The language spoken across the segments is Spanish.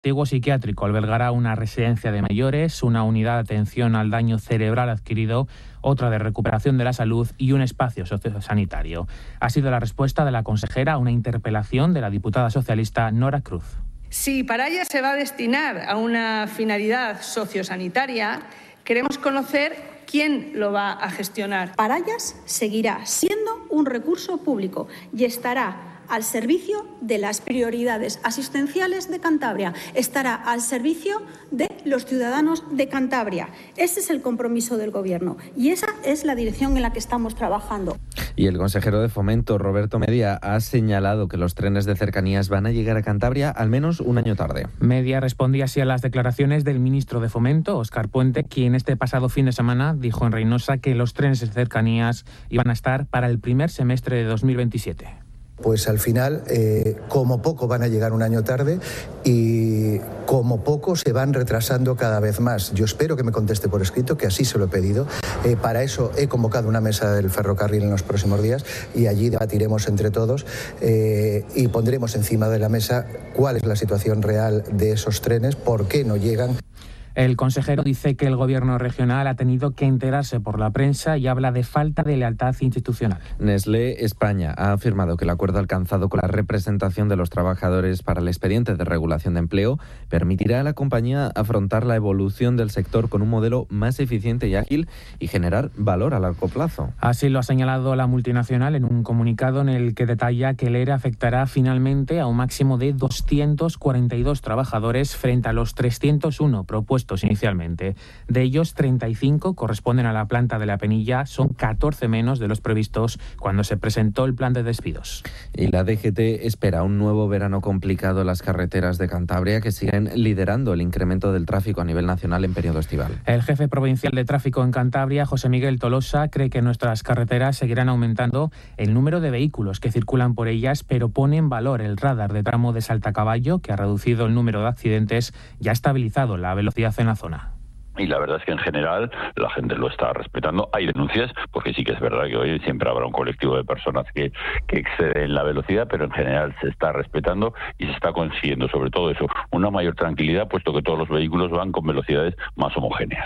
antiguo psiquiátrico albergará una residencia de mayores, una unidad de atención al daño cerebral adquirido, otra de recuperación de la salud y un espacio sociosanitario. Ha sido la respuesta de la consejera a una interpelación de la diputada socialista Nora Cruz. Si Parallas se va a destinar a una finalidad sociosanitaria, queremos conocer quién lo va a gestionar. Parallas seguirá siendo un recurso público y estará al servicio de las prioridades asistenciales de Cantabria, estará al servicio de los ciudadanos de Cantabria. Ese es el compromiso del Gobierno y esa es la dirección en la que estamos trabajando. Y el consejero de Fomento, Roberto Media, ha señalado que los trenes de cercanías van a llegar a Cantabria al menos un año tarde. Media respondía así a las declaraciones del ministro de Fomento, Óscar Puente, quien este pasado fin de semana dijo en Reynosa que los trenes de cercanías iban a estar para el primer semestre de 2027. Pues al final, como poco van a llegar un año tarde y como poco se van retrasando cada vez más. Yo espero que me conteste por escrito, que así se lo he pedido. Para eso he convocado una mesa del ferrocarril en los próximos días y allí debatiremos entre todos y pondremos encima de la mesa cuál es la situación real de esos trenes, por qué no llegan. El consejero dice que el gobierno regional ha tenido que enterarse por la prensa y habla de falta de lealtad institucional. Nestlé España ha afirmado que el acuerdo alcanzado con la representación de los trabajadores para el expediente de regulación de empleo permitirá a la compañía afrontar la evolución del sector con un modelo más eficiente y ágil y generar valor a largo plazo. Así lo ha señalado la multinacional en un comunicado en el que detalla que el ERE afectará finalmente a un máximo de 242 trabajadores frente a los 301 propuestos inicialmente. De ellos, 35 corresponden a la planta de La Penilla, son 14 menos de los previstos cuando se presentó el plan de despidos. Y la DGT espera un nuevo verano complicado en las carreteras de Cantabria, que siguen liderando el incremento del tráfico a nivel nacional en periodo estival. El jefe provincial de tráfico en Cantabria, José Miguel Tolosa, cree que nuestras carreteras seguirán aumentando el número de vehículos que circulan por ellas, pero pone en valor el radar de tramo de Saltacaballo, que ha reducido el número de accidentes y ha estabilizado la velocidad en la zona. Y la verdad es que en general la gente lo está respetando. Hay denuncias, porque sí que es verdad que hoy siempre habrá un colectivo de personas que exceden la velocidad, pero en general se está respetando y se está consiguiendo, sobre todo eso, una mayor tranquilidad, puesto que todos los vehículos van con velocidades más homogéneas.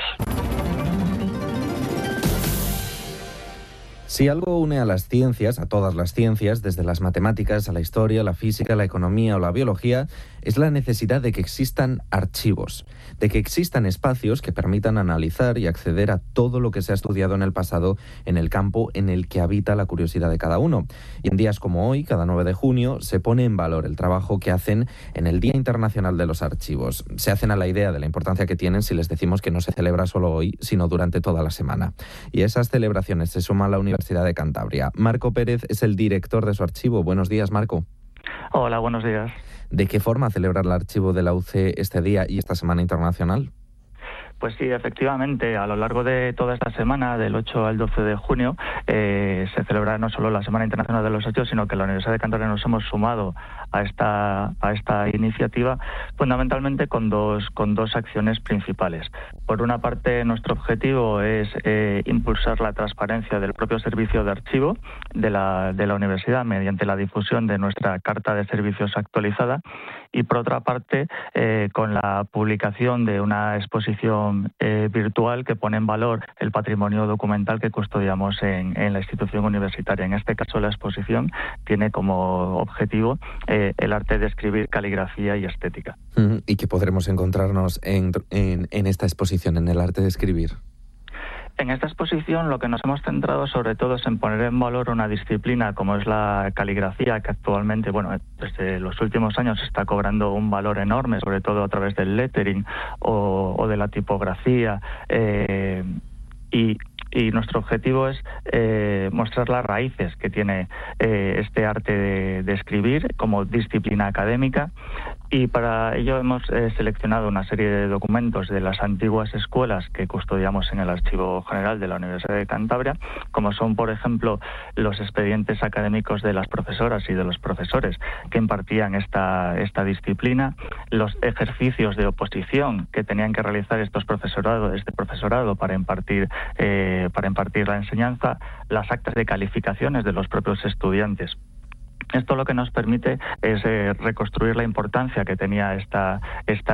Si algo une a las ciencias, a todas las ciencias, desde las matemáticas a la historia, la física, la economía o la biología, es la necesidad de que existan archivos, de que existan espacios que permitan analizar y acceder a todo lo que se ha estudiado en el pasado en el campo en el que habita la curiosidad de cada uno. Y en días como hoy, cada 9 de junio, se pone en valor el trabajo que hacen en el Día Internacional de los Archivos. Se hacen a la idea de la importancia que tienen si les decimos que no se celebra solo hoy, sino durante toda la semana. Y a esas celebraciones se suma la Universidad de Cantabria. Marco Pérez es el director de su archivo. Buenos días, Marco. Hola, buenos días. ¿De qué forma celebra el archivo de la UC este día y esta Semana Internacional? Pues sí, efectivamente, a lo largo de toda esta semana, del 8 al 12 de junio, se celebra no solo la Semana Internacional de los Archivos, sino que la Universidad de Cantabria nos hemos sumado a esta iniciativa, fundamentalmente con dos acciones principales. Por una parte, nuestro objetivo es impulsar la transparencia del propio servicio de archivo de la universidad mediante la difusión de nuestra Carta de Servicios actualizada, y por otra parte, con la publicación de una exposición virtual que pone en valor el patrimonio documental que custodiamos en la institución universitaria. En este caso, la exposición tiene como objetivo el arte de escribir, caligrafía y estética. ¿Y qué podremos encontrarnos en esta exposición, en el arte de escribir? En esta exposición lo que nos hemos centrado sobre todo es en poner en valor una disciplina como es la caligrafía, que actualmente, desde los últimos años está cobrando un valor enorme, sobre todo a través del lettering o de la tipografía, y nuestro objetivo es mostrar las raíces que tiene este arte de escribir como disciplina académica, y para ello hemos seleccionado una serie de documentos de las antiguas escuelas que custodiamos en el Archivo General de la Universidad de Cantabria, como son, por ejemplo, los expedientes académicos de las profesoras y de los profesores que impartían esta disciplina, los ejercicios de oposición que tenían que realizar este profesorado para impartir la enseñanza, las actas de calificaciones de los propios estudiantes. Esto lo que nos permite es reconstruir la importancia que tenía esta